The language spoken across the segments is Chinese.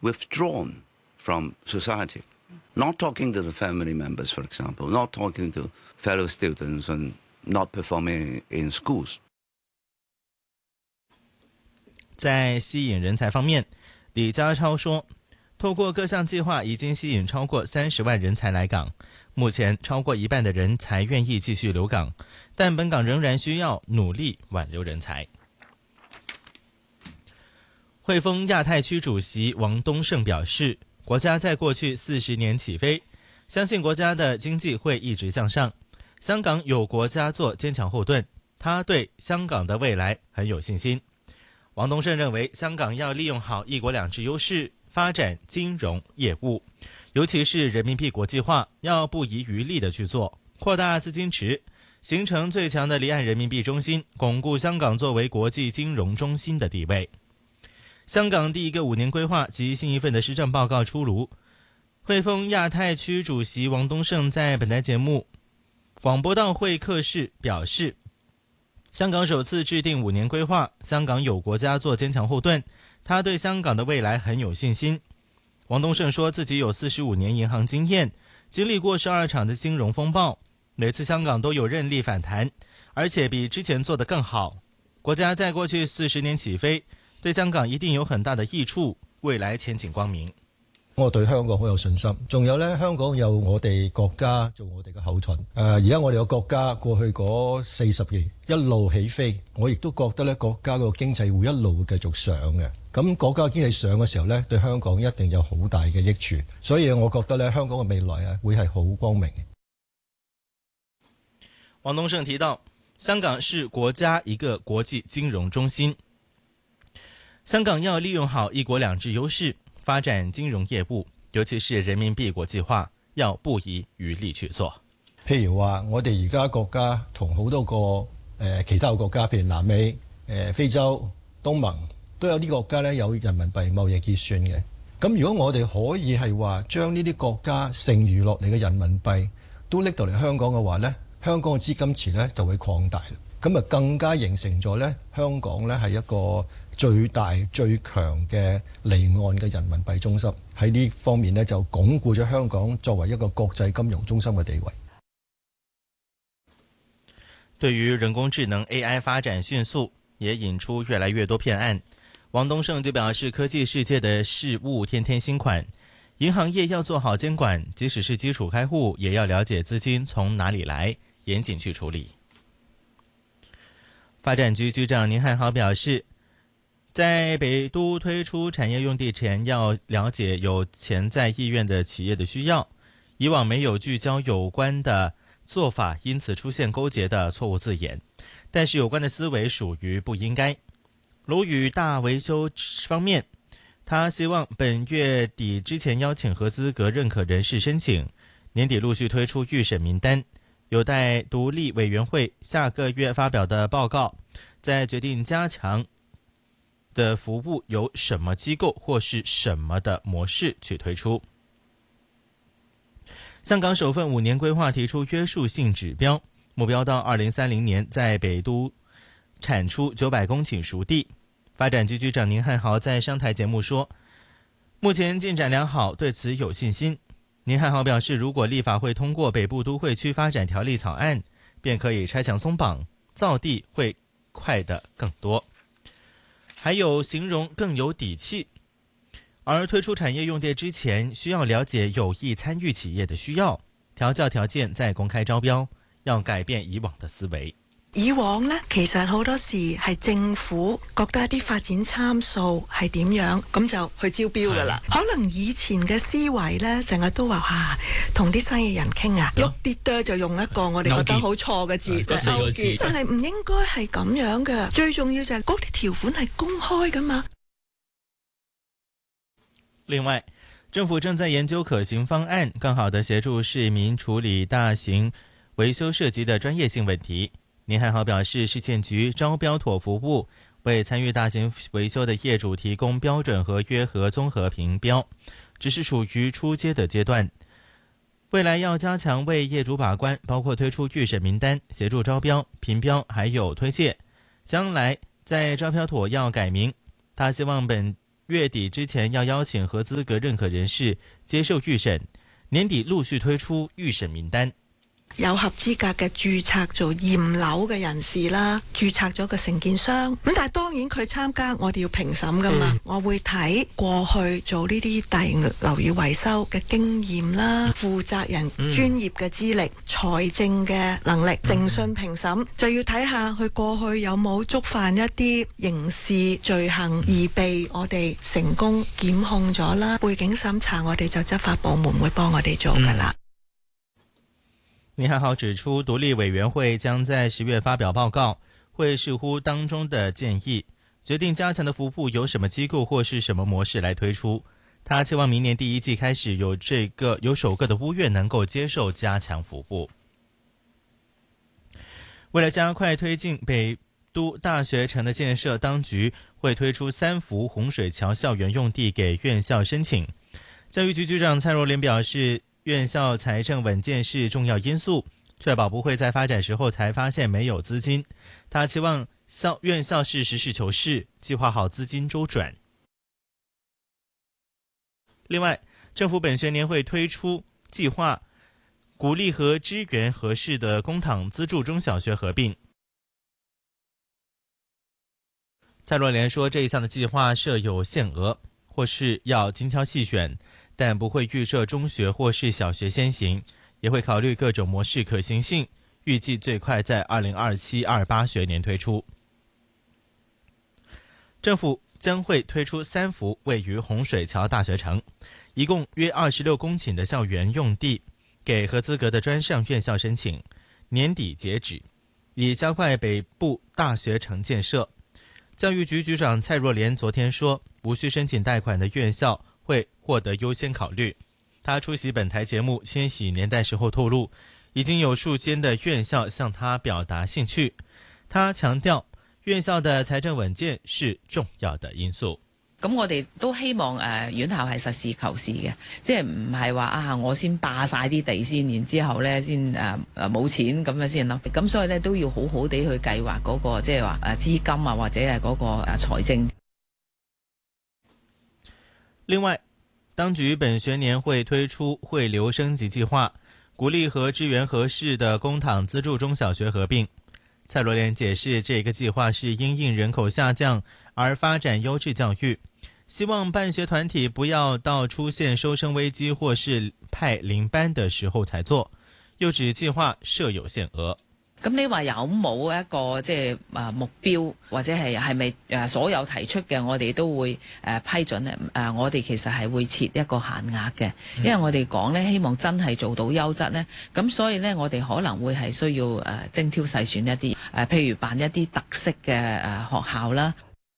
withdrawn from society, not talking to the family members, for example, not talking to fellow students and not performing in schools. 在吸引人才方面，李家超说，透过各项计划已经吸引超过30万人才来港，目前超过一半的人才愿意继续留港，但本港仍然需要努力挽留人才。汇丰亚太区主席王东胜表示，国家在过去40年起飞，相信国家的经济会一直向上。香港有国家做坚强后盾，他对香港的未来很有信心。王东胜认为，香港要利用好一国两制优势，发展金融业务，尤其是人民币国际化，要不遗余力地去做，扩大资金池，形成最强的离岸人民币中心，巩固香港作为国际金融中心的地位。香港第一个5年规划及新一份的施政报告出炉，汇丰亚太区主席王东胜在本台节目广播道会客室表示，香港首次制定5年规划，香港有国家做坚强后盾，他对香港的未来很有信心。王东胜说自己有45年银行经验，经历过12场的金融风暴，每次香港都有韧力反弹，而且比之前做得更好。国家在过去40年起飛，對香港一定有很大的益處，未來前景光明。 我對香港好有信心，仲有呢，香港有我哋國家做我哋嘅後盾。而家我哋個國家過去嗰40年一路起飛，我亦都覺得呢國家個經濟會一路繼續上嘅。咁國家經濟上嘅時候呢，對香港一定有好大嘅益處，所以我覺得呢香港嘅未來會係好光明嘅。 王東勝提到，香港是國家一個國際金融中心，香港要利用好一國兩制優勢，發展金融業務，尤其是人民幣國際化，要不遺餘力去做。 譬如話，我哋而家國家同好多個其他國家，譬如南美、非洲、東盟，都有啲國家咧有人民幣貿易結算嘅。咁如果我哋可以係話將呢啲國家剩餘落嚟嘅人民幣都拎到嚟香港嘅話咧，香港嘅資金池咧就會擴大，咁啊更加形成咗咧香港咧係一個最大最強嘅離岸嘅人民幣中心，喺呢方面呢，就鞏固咗香港作為一個國際金融中心嘅地位。 對於人工智能 AI 發展迅速，也引出越來越多騙案。王東勝就表示，科技世界的事物天天新款，銀行業要做好監管，即使是基礎開戶，也要了解資金從哪裡來，嚴謹去處理。發展局局長寧漢豪表示，在北都推出產業用地前，要了解有潛在意願的企業的需要，以往沒有聚焦有關的做法，因此出現勾結的錯誤字眼，但是有關的思維屬於不應該。樓宇大維修方面，他希望本月底之前邀請合資格認可人士申請，年底陸續推出預審名單，有待獨立委員會下個月發表的報告，再決定加強的服務由什麼機構或是什麼的模式去推出。香港首份5年規劃提出約束性指標，目標到2030年在北都產出900公頃熟地。發展局局長寧漢豪在商台節目說，目前進展良好，對此有信心。寧漢豪表示，如果立法會通過北部都會區發展條例草案，便可以拆牆鬆綁，造地會快得更多。還有形容更有底氣，而推出產業用地之前，需要了解有意參與企業的需要，調校條件再公開招標，要改變以往的思維。 以往呢，其實好多時係政府覺得一啲發展參數係點樣，咁就去招標噶啦。可能以前嘅思維呢，成日都話同啲生意人傾啊，喐啲多就用一個我哋覺得好錯嘅字，就勾結。但係唔應該係咁樣嘅，最重要就係嗰啲條款係公開噶嘛。 另外，政府正在研究可行方案，更好地協助市民處理大型維修涉及的專業性問題。寧漢豪表示，市建局招標妥服務為參與大型維修的業主提供標準合約和綜合評標，只是屬於初階的階段。未來要加強為業主把關，包括推出預審名單，協助招標、評標還有推介。將來在招標妥要改名，他希望本月底之前要邀請合資格認可人士接受預審，年底陸續推出預審名單。 有合資格嘅註冊做驗樓嘅人士啦，註冊咗個承建商。咁但係當然佢參加，我哋要評審噶嘛。我會睇過去做呢啲大型樓宇維修嘅經驗啦，負責人專業嘅資歷、財政嘅能力、誠信評審，就要睇下佢過去有冇觸犯一啲刑事罪行而被我哋成功檢控咗啦。背景審查我哋就執法部門會幫我哋做噶啦。 寧漢豪指出，獨立委員會將在10月發表報告，會視乎當中的建議，決定加強的服務由什麼機構或是什麼模式來推出。他期望明年第一季開始有首個的屋苑能夠接受加強服務。為了加快推進北都大學城的建設，當局會推出3幅洪水橋校園用地給院校申請。教育局局長蔡若蓮表示，院校財政穩健是重要因素，確保不會在發展時候才發現沒有資金。他期望院校是實事求是，計劃好資金周轉。另外，政府本學年會推出計劃，鼓勵和支援合適的公帑資助中小學合併。蔡若蓮說，這一項的計劃設有限額，或是要精挑細選，但不會預設中學或是小學先行，也會考慮各種模式可行性，預計最快在2027-28學年推出。政府將會推出3幅位於洪水橋大學城，一共約26公頃的校園用地，給合資格的專上院校申請，年底截止，以加快北部大學城建設。教育局局長蔡若蓮昨天說，無需申請貸款的院校會獲得優先考慮。他出席本台節目《千禧年代》時候透露，已經有數間的院校向他表達興趣。他強調，院校的財政穩健是重要的因素。 咁我哋都希望院校係實事求是嘅，即係唔係話我先霸晒啲地先，然之後咧先冇錢咁樣先諗。咁所以咧都要好好地去計劃嗰個即係話資金啊，或者係嗰個財政。 另外，當局本學年會推出匯流升級計劃，鼓勵和支援合適的公帑資助中小學合併。蔡若蓮解釋，這個計劃是因應人口下降而發展優質教育，希望辦學團體不要到出現收生危機或是派零班的時候才做。又指計劃設有限額。 咁你話有冇一個即係目標，或者係咪所有提出嘅我哋都會批准咧？我哋其實係會設一個限額嘅，因為我哋講咧希望真係做到優質咧，咁所以咧我哋可能會係需要精挑細選一啲譬如辦一啲特色嘅學校啦。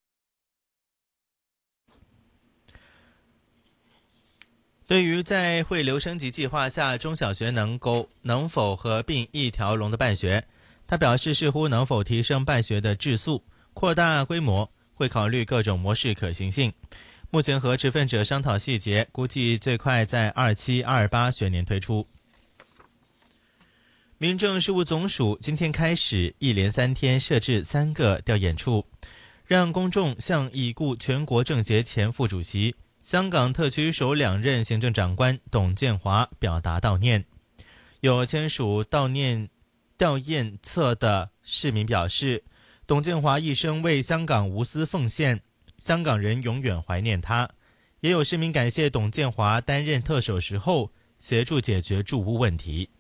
對於在匯流升級計劃下中小學能否合併一條龍的辦學，他表示視乎能否提升辦學的質素，擴大規模，會考慮各種模式可行性。目前和持份者商討細節，估計最快在27-28學年推出。民政事務總署今天開始一連3天設置3個弔唁處，讓公眾向已故全國政協前副主席香港特區首兩任行政長官董建華表達悼念。有簽署悼唁冊的市民表示，董建華一生為香港無私奉獻，香港人永遠懷念他。也有市民感謝董建華擔任特首時候協助解決住屋問題。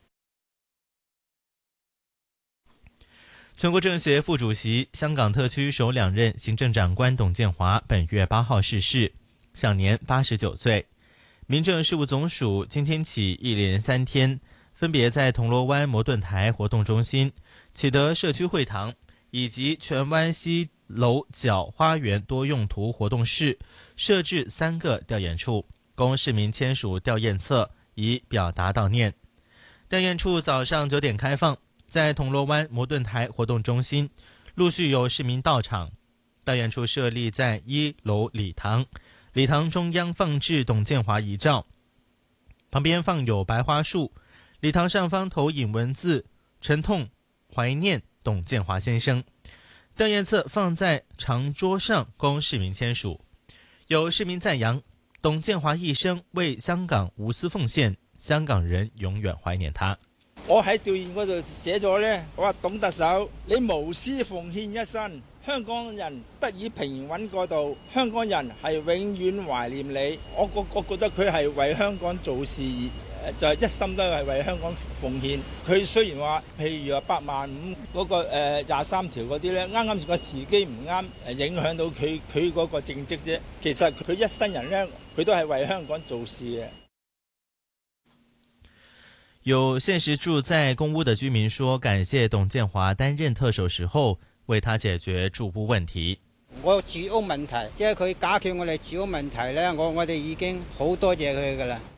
全國政協副主席、香港特區首兩任行政長官董建華本月8號逝世，享年89歲。民政事務總署今天起一連3天，分別在銅鑼灣摩頓台活動中心、啟德社區會堂以及荃灣西樓角花園多用途活動室設置3個弔唁處，供市民簽署弔唁冊以表達悼念。弔唁處早上9點開放，在銅鑼灣摩頓台活動中心陸續有市民到場。悼唁處設立在1樓禮堂，禮堂中央放置董建華遺照，旁邊放有白花樹，禮堂上方投影文字沉痛懷念董建華先生。弔唁冊放在長桌上供市民簽署。 有市民赞扬董建華一生為香港無私奉獻，香港人永遠懷念他。 我喺悼念嗰度寫咗呢，我話董特首，你無私奉獻一生，香港人得以平穩過渡，香港人係永遠懷念你。我覺得佢係為香港做事，就係一心都係為香港奉獻。佢雖然話，譬如話85000嗰個23條嗰啲呢，啱啱個時機唔啱，影響到佢嗰個政績啫。其實佢一生人呢，佢都係為香港做事嘅。 有現時住在公屋的居民說，感謝董建華擔任特首時候為他解決住屋問題。 我住屋問題，即係佢解決我哋住屋問題呢，我哋已經好多謝佢噶啦。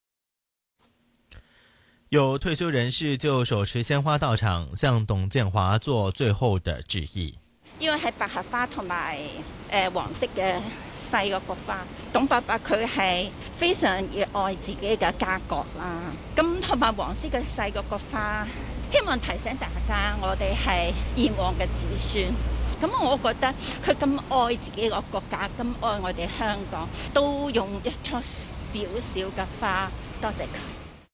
有退休人士就手持鮮花到場，向董建華做最後的致意。 因為係百合花同埋黃色嘅細個菊花，董伯伯佢係非常熱愛自己嘅家國啦。咁同埋黃色嘅細個菊花，希望提醒大家，我哋係炎黃嘅子孫。咁我覺得佢咁愛自己個國家，咁愛我哋香港，都用一束小小嘅花，多謝佢。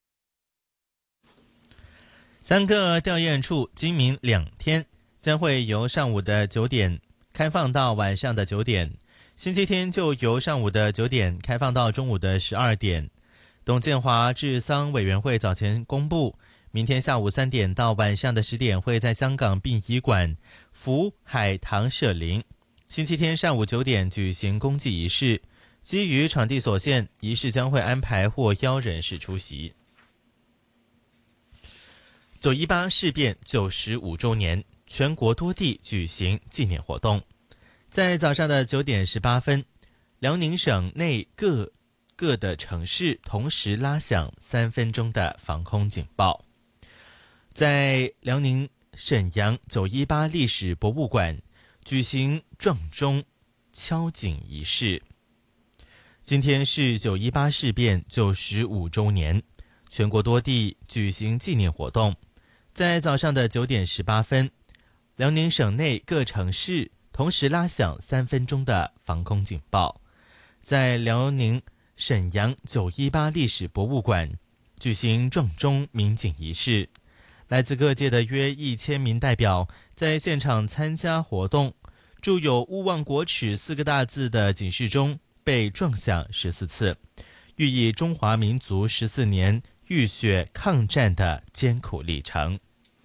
3個弔唁處今明2天將會由上午的9點開放到晚上的9點，星期天就由上午的9點開放到中午的12點。董建華治喪委員會早前公布，明天下午3點到晚上的10點會在香港殯儀館福海棠社靈，星期天上午9點舉行公祭儀式。基於場地所限，儀式將會安排或邀人士出席。918事變95週年，全國多地舉行紀念活動。在早上的9點18分，遼寧省內各的城市同時拉響3分鐘的防空警報。在遼寧瀋陽918歷史博物館舉行撞鐘敲警儀式。今天是918事變95週年，全國多地舉行紀念活動。在早上的9點18分，遼寧省內各城市同時拉響3分鐘的防空警報。在遼寧瀋陽918歷史博物館舉行撞鐘鳴警儀式，來自各界的約1000名代表在現場參加活動。著有勿忘國恥4個大字的警示鐘被撞響14次，寓意中華民族14年浴血抗戰的艱苦歷程。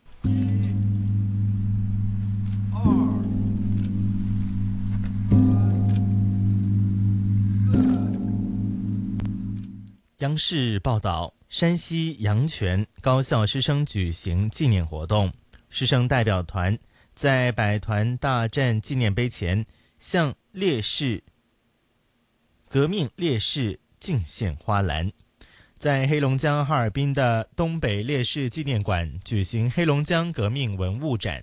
央視報道，山西陽泉高校師生舉行紀念活動，師生代表團在百團大戰紀念碑前向革命烈士敬獻花籃。在黑龍江哈爾濱的東北烈士紀念館舉行黑龍江革命文物展，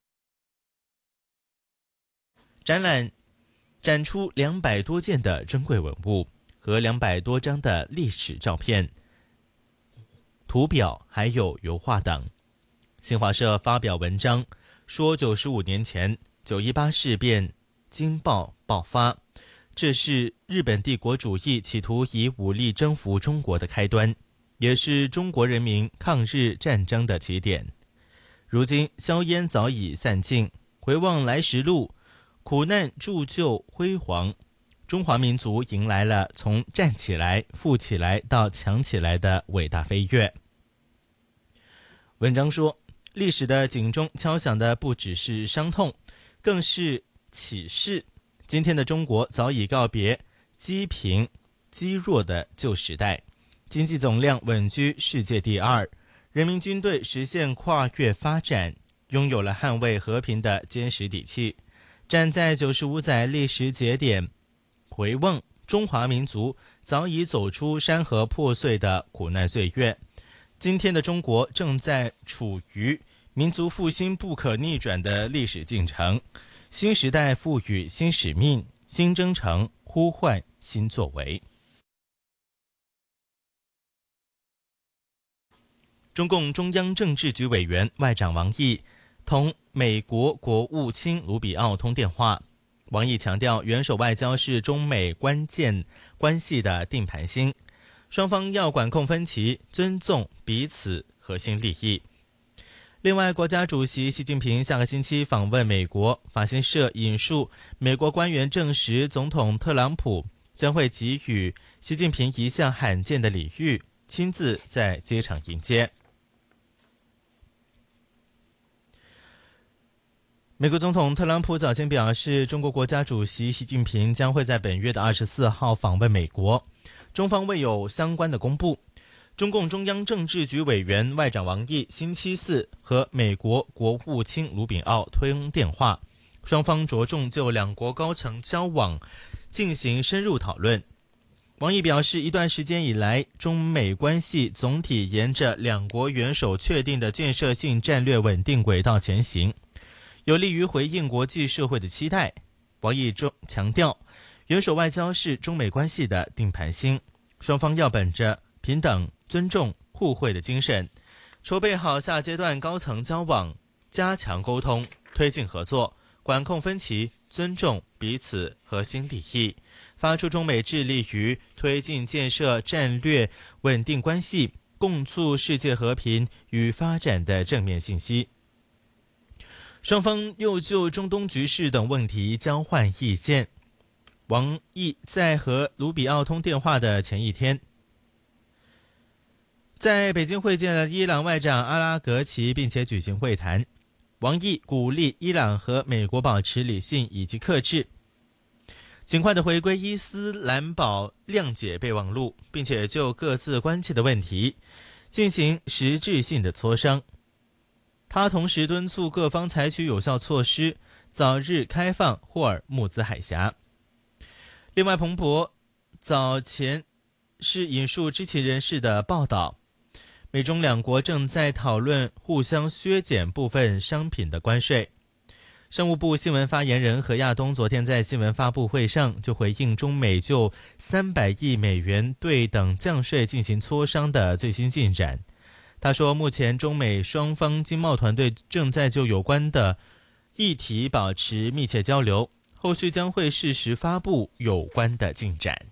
展覽展出200多件的珍貴文物和200多張的歷史照片、圖表還有油畫等。新華社發表文章說，95年前918事變驚爆發，這是日本帝國主義企圖以武力征服中國的開端，也是中國人民抗日戰爭的起點。如今硝煙早已散盡，回望來時路，苦難鑄就輝煌，中華民族迎來了從站起來、富起來到強起來的偉大飛躍。文章說，歷史的警鐘敲響的不只是傷痛，更是啟示。今天的中國早已告別積貧積弱的舊時代，經濟總量穩居世界第2，人民軍隊實現跨越發展，擁有了捍衛和平的堅實底氣。站在95載歷史節點，回望中華民族早已走出山河破碎的苦難歲月，今天的中國正在處於民族復興不可逆轉的歷史進程。新時代賦予新使命、新征程，呼喚新作為。中共中央政治局委員外長王毅同美國國務卿盧比奧通電話。 王毅强调，元首外交是中美关键关系的定盘星，双方要管控分歧，尊重彼此核心利益。另外，国家主席习近平下个星期访问美国，法新社引述美国官员证实，总统特朗普将会给予习近平一项罕见的礼遇，亲自在机场迎接。美国总统特朗普早前表示，中国国家主席习近平将会在本月的24号访问美国，中方未有相关的公布。中共中央政治局委员外长王毅星期四和美国国务卿卢炳奥通电话，双方着重就两国高层交往进行深入讨论。王毅表示，一段时间以来，中美关系总体沿着两国元首确定的建设性战略稳定轨道前行，有利于回应国际社会的期待。王毅强调，元首外交是中美关系的定盘星，双方要本着平等、尊重、互惠的精神，筹备好下阶段高层交往，加强沟通，推进合作，管控分歧，尊重彼此核心利益，发出中美致力于推进建设战略稳定关系，共促世界和平与发展的正面信息。双方又就中东局势等问题交换意见。王毅在和卢比奥通电话的前一天，在北京会见了伊朗外长阿拉格齐，并且举行会谈。王毅鼓励伊朗和美国保持理性以及克制，尽快的回归伊斯兰堡，谅解备忘录，并且就各自关切的问题进行实质性的磋商。他同时敦促各方采取有效措施，早日开放霍尔木兹海峡。另外，彭博早前是引述知情人士的报道，美中两国正在讨论互相削减部分商品的关税。商务部新闻发言人何亚东昨天在新闻发布会上就回应中美就300亿美元对等降税进行磋商的最新进展。他说，目前中美双方经贸团队正在就有关的议题保持密切交流，后续将会适时发布有关的进展。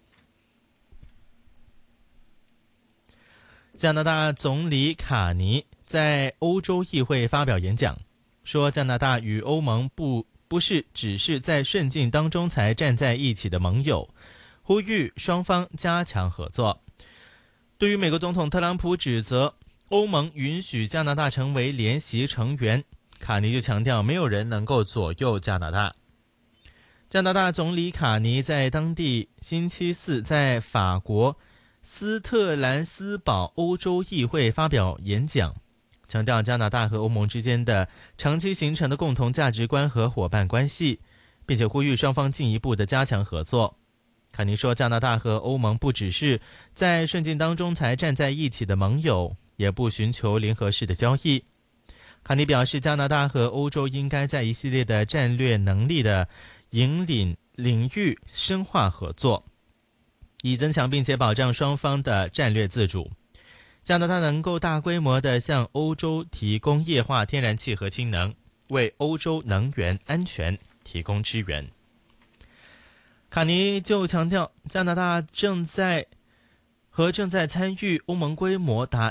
加拿大总理卡尼在欧洲议会发表演讲，说加拿大与欧盟不是只是在顺境当中才站在一起的盟友，呼吁双方加强合作。对于美国总统特朗普指责欧盟允许加拿大成为联席成员，卡尼就强调没有人能够左右加拿大。加拿大总理卡尼在当地星期四在法国斯特兰斯堡欧洲议会发表演讲，强调加拿大和欧盟之间的长期形成的共同价值观和伙伴关系，并且呼吁双方进一步的加强合作。卡尼说，加拿大和欧盟不只是在顺境当中才站在一起的盟友，也不寻求联合式的交易。卡尼表示，加拿大和欧洲应该在一系列的战略能力的引领域深化合作，以增强并且保障双方的战略自主。加拿大能够大规模地向欧洲提供液化天然气和氢能，为欧洲能源安全提供支援。卡尼就强调，加拿大正在参与欧盟规模达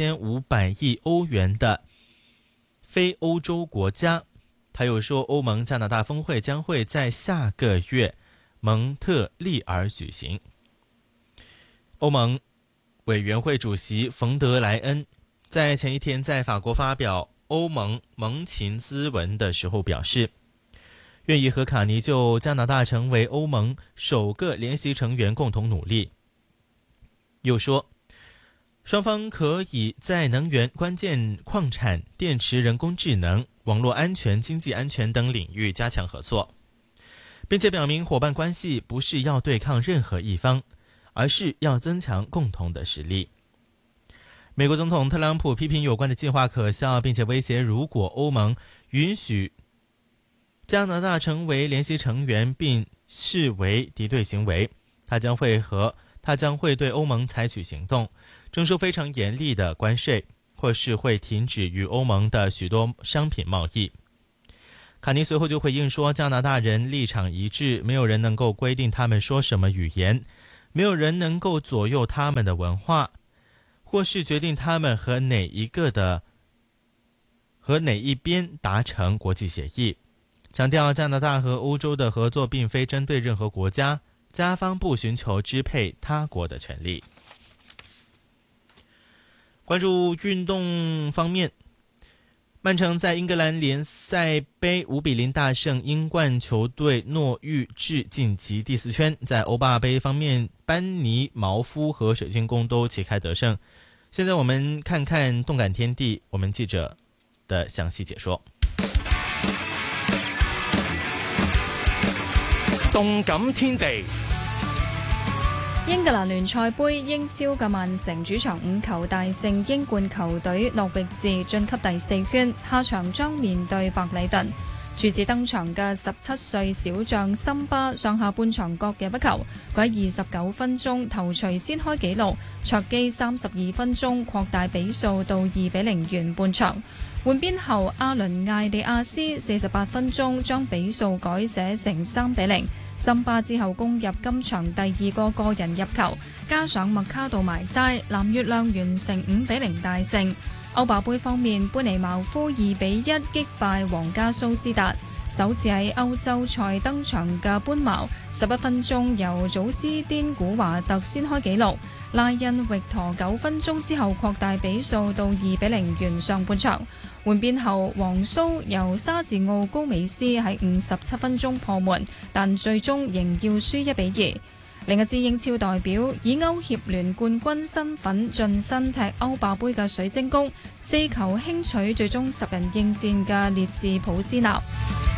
1500亿欧元的非欧洲国家。他又说，欧盟加拿大峰会将会在下个月蒙特利尔举行。欧盟委员会主席冯德莱恩在前一天在法国发表欧盟盟情咨文的时候表示，愿意和卡尼就加拿大成为欧盟首个联席成员共同努力。又说，双方可以在能源、关键矿产、电池、人工智能、网络安全、经济安全等领域加强合作，并且表明伙伴关系不是要对抗任何一方，而是要增强共同的实力。美国总统特朗普批评有关的计划可笑，并且威胁如果欧盟允许加拿大成为联席成员并视为敌对行为，他将会对欧盟采取行动，征收非常严厉的关税，或是会停止与欧盟的许多商品贸易。 卡尼随后就回应说，加拿大人立场一致，没有人能够规定他们说什么语言，没有人能够左右他们的文化，或是决定他们和哪一边达成国际协议。强调加拿大和欧洲的合作并非针对任何国家，加方不寻求支配他国的权利。关注运动方面，曼城在英格兰联赛杯5-0大胜英冠球队诺域治，晋级第4圈。在欧霸杯方面，班尼茅夫和水晶宫都旗开得胜。现在我们看看动感天地，我们记者的详细解说。 動感天地， 英格蘭聯賽盃英超嘅曼城主場5球大勝英冠球隊諾域治，晉級第4圈，下場將面對白禮頓。主次登場嘅17歲小將森巴上下半場各入一球，佢喺29分鐘頭槌先開紀錄，卓基32分鐘擴大比數到2-0完半場。換邊後，阿倫艾利亞斯48分鐘將比數改寫成3-0。森巴之後攻入今場第2個個人入球，加上麥卡度埋齋，藍月亮完成5-0大勝。歐霸盃方面，班尼茅夫2-1擊敗皇家蘇斯達。首次喺歐洲賽登場嘅班茅，11分鐘由祖斯甸古華特先開紀錄，拉恩域陀9分鐘之後擴大比數到2-0完上半場。換邊後，皇蘇由沙治奧高美斯喺57分鐘破門，但最終仍要輸1-2。另一支英超代表以歐協聯冠軍身份晉身踢歐霸盃嘅水晶宮，4球輕取最終10人應戰嘅列治普斯納。